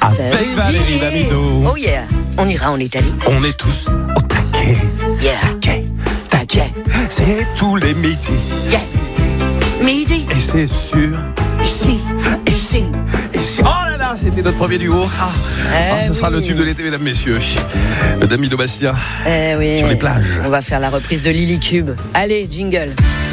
Avec Valérie Damido. Oh yeah, on ira en Italie. On est tous au taquet. Yeah. Taquet. C'est tous les midis. Yeah. Midi. Et c'est sûr. Ici. Oh là là, c'était notre premier duo. Ce sera le tube de l'été, mesdames, messieurs. Le Damido Bastien. Oui. Sur les plages. On va faire la reprise de Lily Cube. Allez, jingle.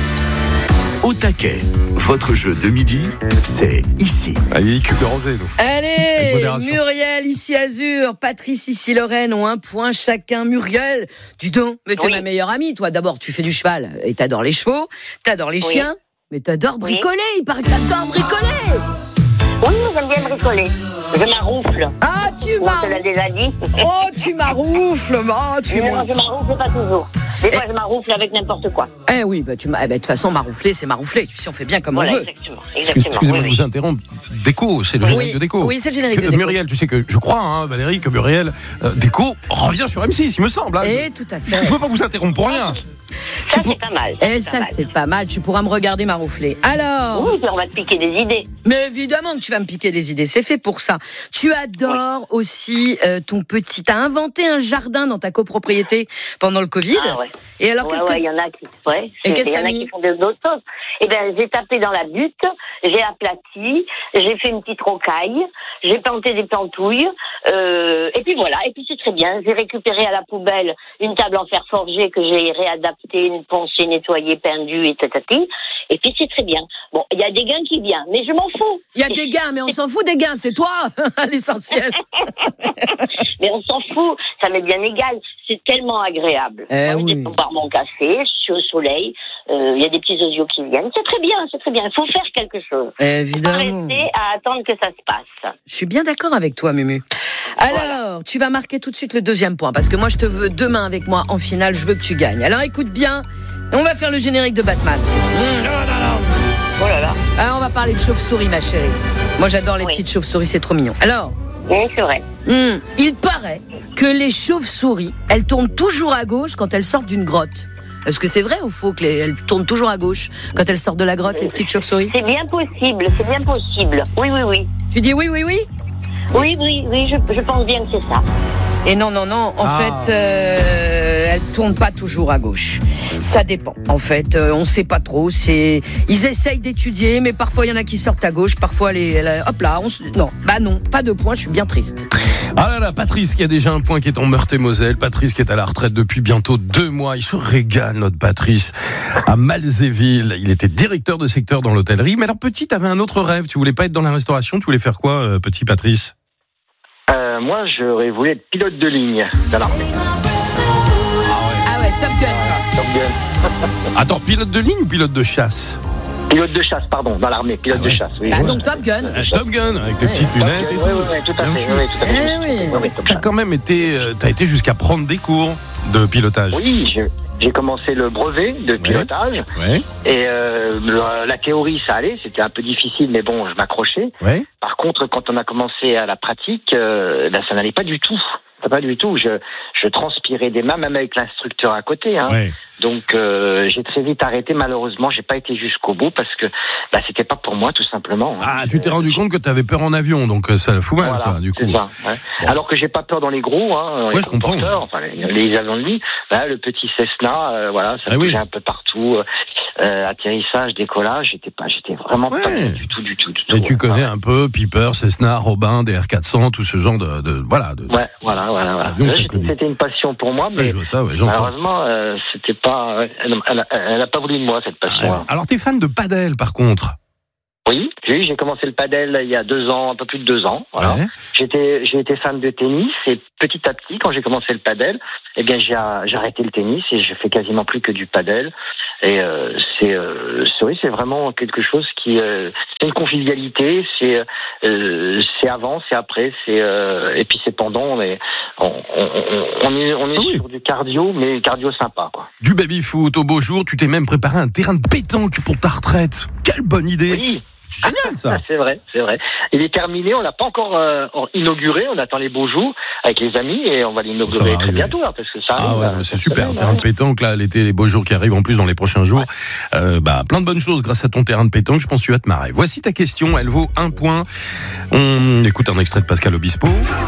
Au taquet, votre jeu de midi, c'est ici. Allez, Cube de rosé. Donc. Allez, Muriel ici Azur, Patrice ici Lorraine ont un point chacun. Muriel, dis donc, mais t'es ma meilleure amie, toi. D'abord, tu fais du cheval et t'adores les chevaux, t'adores les chiens, mais t'adores bricoler. Il paraît que t'adores bricoler. Oui, j'aime bien bricoler. Je m'aroufle. Ah, tu On te l'a déjà dit. Oh, tu m'aroufles. Oh, Non, je m'aroufle pas toujours. Des fois, je m'aroufle avec n'importe quoi. Oui, de toute façon, maroufler, c'est maroufler. Tu sais, on fait bien comme on veut. Exactement. Excusez-moi de vous interrompre. Déco, c'est le générique de Déco. Oui, c'est le générique de Déco. Muriel, tu sais que je crois, Valérie, que Muriel, Déco revient sur M6, il me semble. Tout à fait. Je ne veux pas vous interrompre pour rien. Ça, c'est pas mal. C'est pas mal. Tu pourras me regarder maroufler. Alors. Oui, on va te piquer des idées. Mais évidemment que tu vas me piquer des idées. C'est fait pour ça. Tu adores aussi ton petit. T'as inventé un jardin dans ta copropriété pendant le Covid. Ah ouais. Et alors, qu'est-ce que. Il y en a qui. Et qu'est-ce qu'il y en a qui font d'autres choses. Eh bien, j'ai tapé dans la butte, j'ai aplati, j'ai fait une petite rocaille, j'ai planté des plantouilles, et puis voilà. Et puis c'est très bien. J'ai récupéré à la poubelle une table en fer forgé que j'ai réadaptée, une poncée, nettoyée, peindue, et tatati. Et puis c'est très bien. Bon, il y a des gains qui viennent, mais je m'en fous. Il y a des gains, mais on s'en fout des gains, c'est toi, l'essentiel. Mais on s'en fout, ça m'est bien égal. C'est tellement agréable. On part mon café, je suis au soleil, il y a des petits osios qui viennent. C'est très bien. Il faut faire quelque chose. Évidemment. Pas rester à attendre que ça se passe. Je suis bien d'accord avec toi, Mumu. Alors, tu vas marquer tout de suite le deuxième point, parce que moi, je te veux demain avec moi en finale, je veux que tu gagnes. Alors, écoute bien, on va faire le générique de Batman. Oh là là. Alors, on va parler de chauve-souris, ma chérie. Moi, j'adore les petites chauves-souris, c'est trop mignon. Alors, oui, c'est vrai. Il paraît que les chauves-souris, elles tournent toujours à gauche quand elles sortent d'une grotte. Est-ce que c'est vrai ou faux qu'elles tournent toujours à gauche quand elles sortent de la grotte, les petites chauves-souris? C'est bien possible. Oui. Tu dis oui? Oui, je pense bien que c'est ça. Et non, en fait, elles tournent pas toujours à gauche. Ça dépend. En fait, on sait pas trop. Ils essayent d'étudier, mais parfois il y en a qui sortent à gauche, parfois hop là, non, pas de point. Je suis bien triste. Ah là là, Patrice qui a déjà un point qui est en Meurthe-et-Moselle. Patrice qui est à la retraite depuis bientôt 2 mois. Il se régale, notre Patrice, à Malzéville. Il était directeur de secteur dans l'hôtellerie. Mais alors, petit, t'avais un autre rêve. Tu voulais pas être dans la restauration. Tu voulais faire quoi, petit Patrice? Moi, j'aurais voulu être pilote de ligne dans l'armée. Ah ouais, Top Gun. Top Gun. Attends, pilote de ligne ou pilote de chasse? Pilote de chasse, pardon, dans l'armée, pilote de chasse. Oui. Donc Top Gun. Top Gun, avec les petites lunettes et tout. Oui, tout à fait. T'as quand même t'as été jusqu'à prendre des cours de pilotage. Oui, j'ai commencé le brevet de pilotage. Ouais. Et la théorie, ça allait, c'était un peu difficile, mais bon, je m'accrochais. Ouais. Par contre, quand on a commencé à la pratique, ça n'allait pas du tout. Pas du tout. Je transpirais des mains, même avec l'instructeur à côté. Ouais. Donc j'ai très vite arrêté. Malheureusement, j'ai pas été jusqu'au bout parce que c'était pas pour moi, tout simplement. Ah, tu t'es rendu compte que t'avais peur en avion, donc ça fout mal, voilà, quoi, du coup. C'est ça, ouais. Bon. Alors que j'ai pas peur dans les gros, les je comprends. Enfin, les avions de ligne. Le petit Cessna, ça bougeait un peu partout. Atterrissage, décollage, j'étais vraiment pas du tout. Et tu connais un peu Piper, Cessna, Robin, des R400, tout ce genre de. Voilà. Voilà. C'était une passion pour moi, mais je vois ça, j'entends. Malheureusement, c'était pas. Elle a pas voulu de moi cette passion. Alors t'es fan de padel, par contre? Oui, j'ai commencé le padel il y a 2 ans, un peu plus de 2 ans. Voilà. Ouais. J'ai été fan de tennis et petit à petit, quand j'ai commencé le padel, j'ai arrêté le tennis et je fais quasiment plus que du padel. Et c'est vraiment quelque chose qui c'est une convivialité, c'est avant, c'est après, et puis c'est pendant. On est sur du cardio, mais cardio sympa, quoi. Du baby-foot au beau jour, tu t'es même préparé un terrain de pétanque pour ta retraite. Quelle bonne idée! Oui. C'est génial ça. C'est vrai. Il est terminé, on l'a pas encore inauguré, on attend les beaux jours avec les amis et on va l'inaugurer très bientôt là, parce que ça arrive. Ah ouais, c'est super, un terrain de pétanque là, l'été, les beaux jours qui arrivent en plus dans les prochains jours. Ouais. Plein de bonnes choses grâce à ton terrain de pétanque, je pense que tu vas te marrer. Voici ta question, elle vaut 1 point. On écoute un extrait de Pascal Obispo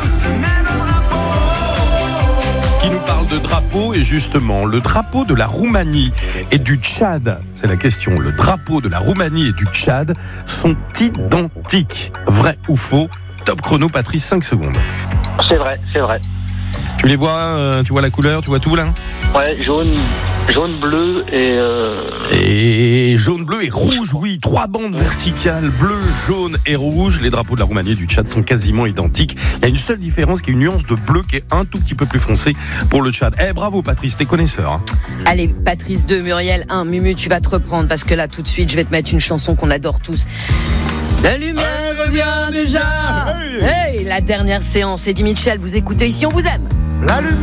qui nous parle de drapeau, et justement, le drapeau de la Roumanie et du Tchad, c'est la question, le drapeau de la Roumanie et du Tchad sont identiques. Vrai ou faux? Top chrono, Patrice, 5 secondes. C'est vrai. Tu les vois, tu vois la couleur, tu vois tout là? Ouais, jaune, bleu et jaune, bleu et rouge, oui, 3 bandes verticales, bleu, jaune et rouge. Les drapeaux de la Roumanie et du Tchad sont quasiment identiques. Il y a une seule différence, qui est une nuance de bleu qui est un tout petit peu plus foncé pour le Tchad. Bravo Patrice, t'es connaisseur. Hein. Allez, Patrice 2, Muriel 1, Mumu, tu vas te reprendre parce que là tout de suite je vais te mettre une chanson qu'on adore tous. La lumière revient déjà. Hey, la dernière séance, Eddie Mitchell, vous écoutez Ici on vous aime. La lumière